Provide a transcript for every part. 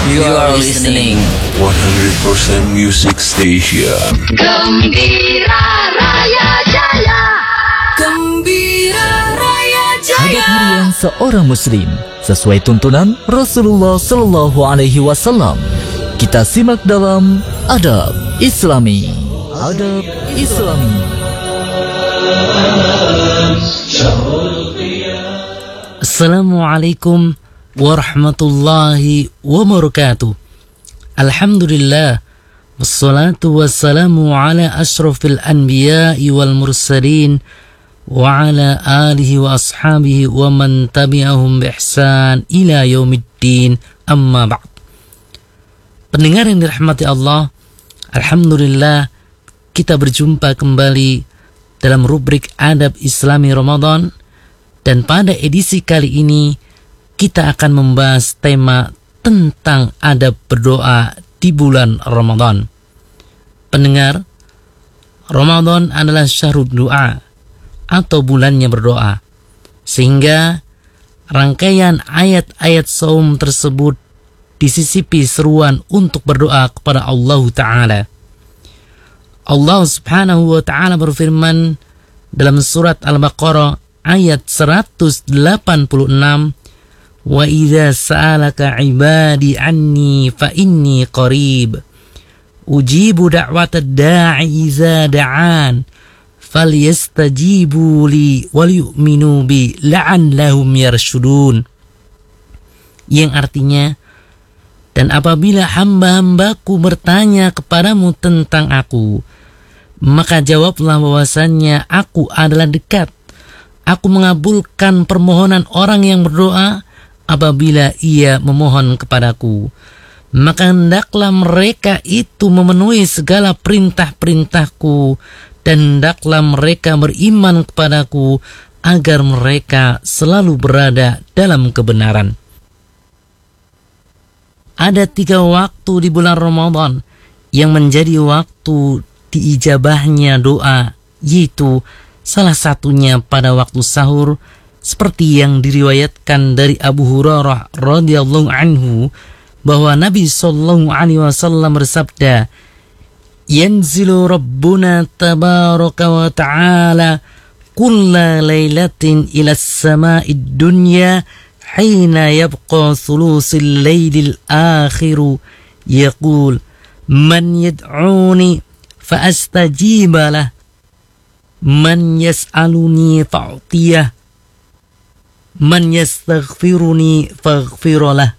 You are listening 100% Music Station. Gembira Raya Jaya. Gembira Raya Jaya. Hadap harian seorang muslim sesuai tuntunan Rasulullah Sallallahu Alaihi Wasallam. Kita simak dalam Adab Islami. Adab Islami. Assalamualaikum warahmatullahi wabarakatuh. Alhamdulillah, wassalatu wassalamu ala ashrafil anbiya'i wal mursalin wa ala alihi wa ashabihi wa man tabi'ahum bi ihsan ila yaumiddin, amma ba'd. Pendengar yang dirahmati Allah, alhamdulillah kita berjumpa kembali dalam rubrik Adab Islami Ramadan, dan pada edisi kali ini kita akan membahas tema tentang adab berdoa di bulan Ramadan. Pendengar, Ramadan adalah syahrul doa atau bulannya berdoa, sehingga rangkaian ayat-ayat saum tersebut disisipi seruan untuk berdoa kepada Allah Ta'ala. Allah Subhanahu wa Ta'ala berfirman dalam surat Al-Baqarah ayat 186, wa idza sa'alaka ibadi anni fa inni qarib ujibu da'watad da'i idza da'an falyastajibu li wal yu'minu bi la'allahum yarshudun, yang artinya, dan apabila hamba-hambaku bertanya kepadamu tentang aku, maka jawablah bahwasannya aku adalah dekat. Aku mengabulkan permohonan orang yang berdoa apabila ia memohon kepadaku. Maka hendaklah mereka itu memenuhi segala perintah-perintahku, dan hendaklah mereka beriman kepadaku agar mereka selalu berada dalam kebenaran. Ada 3 waktu di bulan Ramadan yang menjadi waktu diijabahnya doa, yaitu salah satunya pada waktu sahur, seperti yang diriwayatkan dari Abu Hurairah radhiyallahu anhu bahwa Nabi sallallahu alaihi wasallam bersabda, "Yanzilu Rabbuna tabaraka wa ta'ala kulla lailatin ila as-sama'id dunya hina yabqa thulusil laylil akhiru yaqul man yad'uni fa astajiba lah, man yas'aluni fa'tiyah, man yastaghfiruni faghfiralah."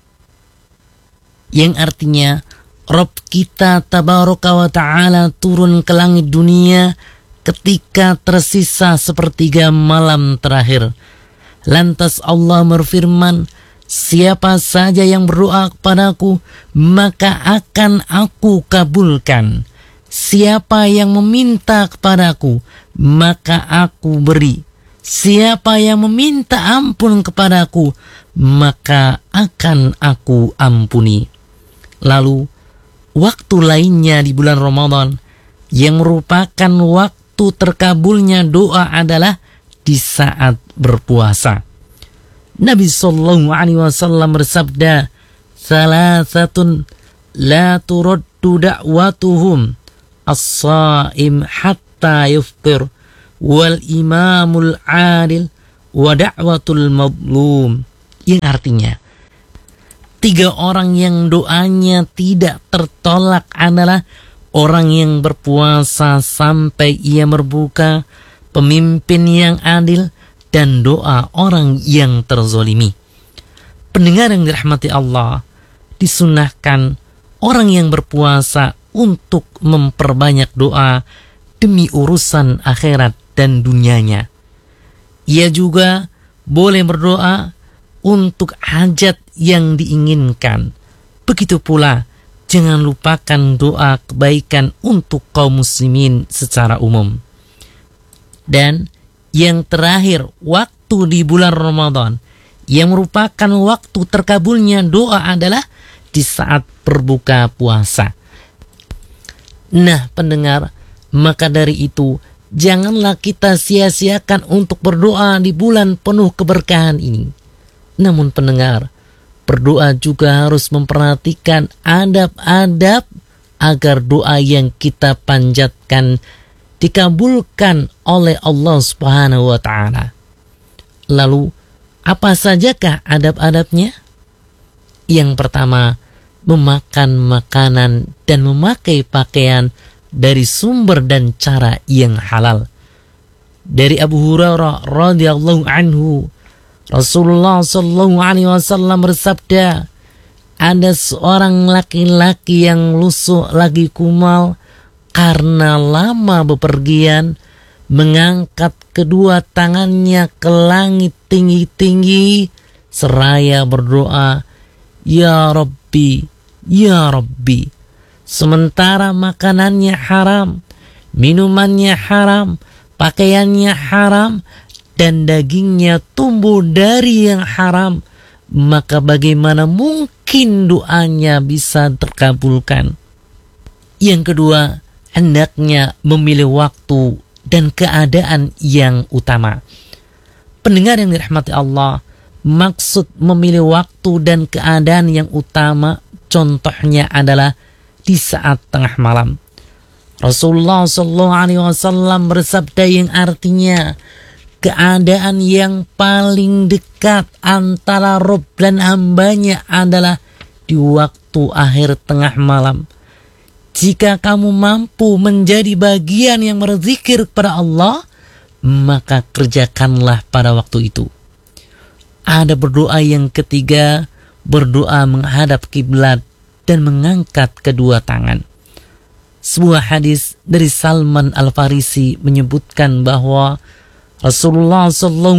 Yang artinya, Rabb kita tabaraka wa ta'ala turun ke langit dunia ketika tersisa sepertiga malam terakhir. Lantas Allah berfirman, siapa saja yang berdoa kepadaku, maka akan aku kabulkan. Siapa yang meminta kepadaku, maka aku beri. Siapa yang meminta ampun kepadaku, maka akan aku ampuni. Lalu, waktu lainnya di bulan Ramadan yang merupakan waktu terkabulnya doa adalah di saat berpuasa. Nabi sallallahu alaihi wasallam bersabda, "Salasatun la turaddu da'watuhum as-sha'im hatta yuftir wal imamul 'adil wa da'watul mazlum." Yang artinya, 3 orang yang doanya tidak tertolak adalah orang yang berpuasa sampai ia berbuka, pemimpin yang adil, dan doa orang yang terzolimi. Pendengar yang dirahmati Allah, disunahkan orang yang berpuasa untuk memperbanyak doa demi urusan akhirat dan dunianya. Ia juga boleh berdoa untuk hajat yang diinginkan. Begitu pula, jangan lupakan doa kebaikan untuk kaum muslimin secara umum. Dan yang terakhir, waktu di bulan Ramadan yang merupakan waktu terkabulnya doa adalah di saat berbuka puasa. Nah, pendengar, maka dari itu janganlah kita sia-siakan untuk berdoa di bulan penuh keberkahan ini. Namun pendengar, Berdoa juga harus memperhatikan adab-adab agar doa yang kita panjatkan dikabulkan oleh Allah Subhanahu wa taala. Lalu, apa sajakah adab-adabnya? Yang pertama, memakan makanan dan memakai pakaian dari sumber dan cara yang halal. Dari Abu Hurairah radhiyallahu anhu, Rasulullah sallallahu alaihi wasallam bersabda, ada seorang laki-laki yang lusuh lagi kumal karena lama bepergian, mengangkat kedua tangannya ke langit tinggi-tinggi seraya berdoa, "Ya Rabbi, ya Rabbi." Sementara makanannya haram, minumannya haram, pakaiannya haram, dan dagingnya tumbuh dari yang haram, maka bagaimana mungkin doanya bisa terkabulkan? Yang kedua, hendaknya memilih waktu dan keadaan yang utama. Pendengar yang dirahmati Allah, maksud memilih waktu dan keadaan yang utama contohnya adalah di saat tengah malam. Rasulullah SAW bersabda yang artinya, keadaan yang paling dekat antara Rabb dan hambanya adalah di waktu akhir tengah malam. Jika kamu mampu menjadi bagian yang berzikir kepada Allah, maka kerjakanlah pada waktu itu. Ada berdoa yang ketiga, berdoa menghadap kiblat dan mengangkat kedua tangan. Sebuah hadis dari Salman Al-Farisi menyebutkan bahwa Rasulullah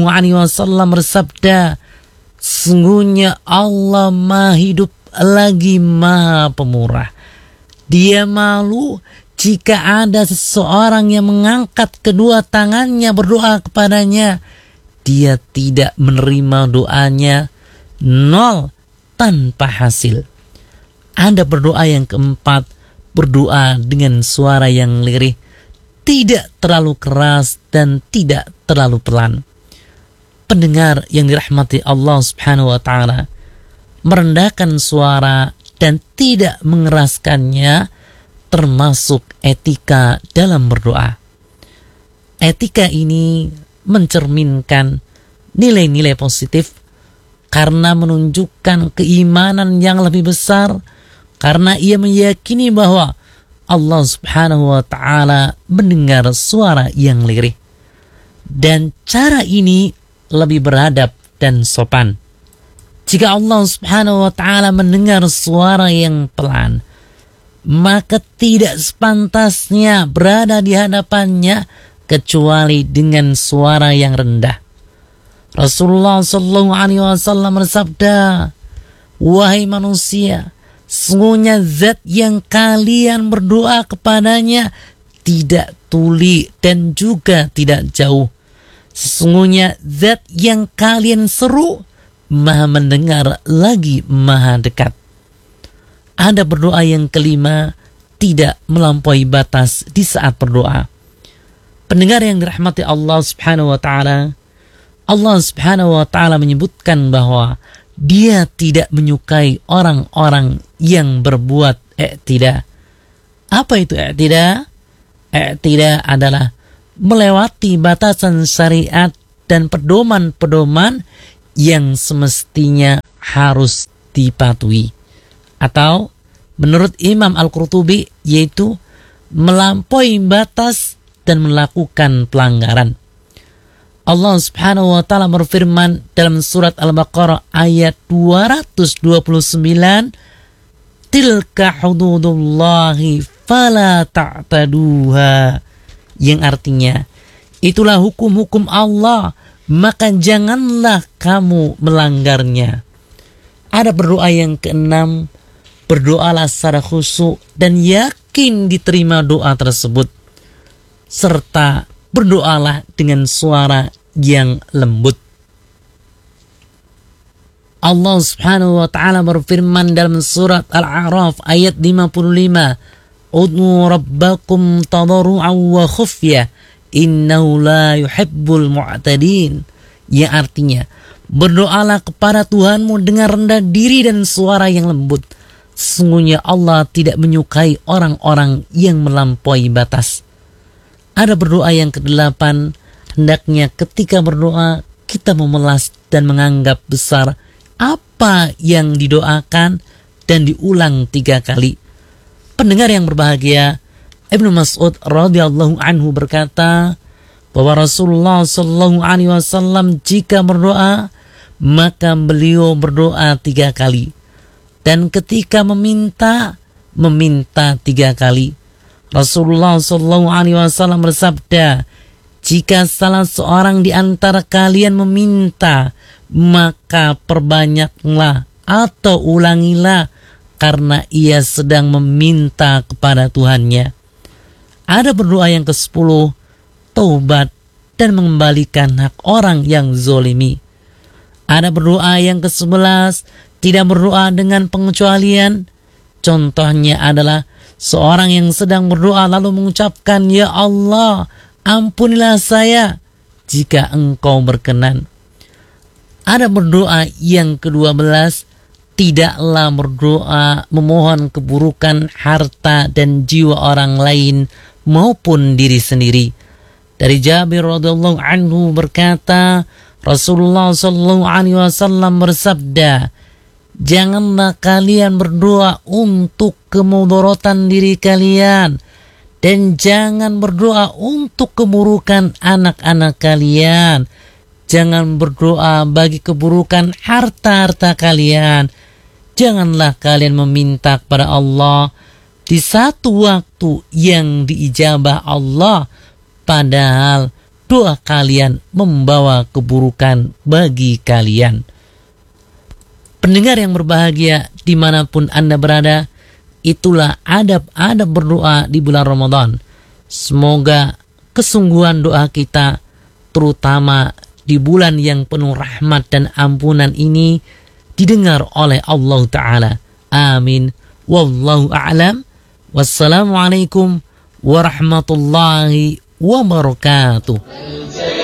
SAW bersabda, sesungguhnya Allah Maha Hidup lagi Maha Pemurah. Dia malu jika ada seseorang yang mengangkat kedua tangannya berdoa kepadanya, dia tidak menerima doanya, nol, tanpa hasil. Ada berdoa yang keempat, berdoa dengan suara yang lirih, tidak terlalu keras dan tidak terlalu pelan. Pendengar yang dirahmati Allah Subhanahu wa taala, merendahkan suara dan tidak mengeraskannya termasuk etika dalam berdoa. Etika ini mencerminkan nilai-nilai positif karena menunjukkan keimanan yang lebih besar, karena ia meyakini bahwa Allah Subhanahu wa taala mendengar suara yang lirih. Dan cara ini lebih beradab dan sopan. Jika Allah Subhanahu wa taala mendengar suara yang pelan, maka tidak sepantasnya berada di hadapannya kecuali dengan suara yang rendah. Rasulullah SAW bersabda, wahai manusia, sesungguhnya zat yang kalian berdoa kepadanya tidak tuli dan juga tidak jauh. Sesungguhnya zat yang kalian seru Maha mendengar lagi Maha dekat. Ada berdoa yang kelima, tidak melampaui batas di saat berdoa. Pendengar yang dirahmati Allah Subhanahu wa taala, Allah Subhanahu wa taala menyebutkan bahwa Dia tidak menyukai orang-orang yang berbuat i'tidah. Apa itu i'tidah? I'tidah adalah melewati batasan syariat dan pedoman-pedoman yang semestinya harus dipatuhi. Atau menurut Imam Al-Qurtubi, yaitu melampaui batas dan melakukan pelanggaran. Allah Subhanahu wa taala berfirman dalam surat Al-Baqarah ayat 229, tilka hududullahi fala ta'taduha, yang artinya itulah hukum-hukum Allah, maka janganlah kamu melanggarnya. Ada berdoa yang keenam, berdoalah secara khusyuk dan yakin diterima doa tersebut, serta berdoalah dengan suara yang lembut. Allah Subhanahu wa taala berfirman dalam surat Al-A'raf ayat 55, ud'u rabbakum tadarru'an wa khufyah innahu la yuhibbul mu'tadin, yang artinya Berdoalah kepada Tuhanmu dengan rendah diri dan suara yang lembut. Sesungguhnya Allah tidak menyukai orang-orang yang melampaui batas. Ada berdoa yang ke-8, hendaknya ketika berdoa kita memelas dan menganggap besar apa yang didoakan dan diulang 3 kali. Pendengar yang berbahagia, Ibnu Mas'ud radhiyallahu anhu berkata bahwa Rasulullah sallallahu alaihi wasallam jika berdoa maka beliau berdoa 3 kali, dan ketika meminta 3 kali. Rasulullah sallallahu alaihi wasallam bersabda, jika salah seorang di antara kalian meminta, maka perbanyaklah atau ulangilah karena ia sedang meminta kepada Tuhannya. Ada berdoa yang ke-10, taubat dan mengembalikan hak orang yang zolimi. Ada berdoa yang ke-11, tidak berdoa dengan pengecualian. Contohnya adalah seorang yang sedang berdoa lalu mengucapkan, ya Allah, ampunilah saya jika engkau berkenan. Ada berdoa yang ke-12, tidaklah berdoa memohon keburukan harta dan jiwa orang lain maupun diri sendiri. Dari Jabir radhiyallahu anhu berkata, Rasulullah sallallahu alaihi wasallam bersabda, janganlah kalian berdoa untuk kemudaratan diri kalian, dan jangan berdoa untuk keburukan anak-anak kalian. Jangan berdoa bagi keburukan harta-harta kalian. Janganlah kalian meminta kepada Allah di satu waktu yang diijabah Allah, padahal doa kalian membawa keburukan bagi kalian. Pendengar yang berbahagia dimanapun Anda berada, itulah adab-adab berdoa di bulan Ramadan. Semoga kesungguhan doa kita, terutama di bulan yang penuh rahmat dan ampunan ini, didengar oleh Allah Ta'ala. Amin. Wallahu a'lam. Wassalamualaikum warahmatullahi wabarakatuh.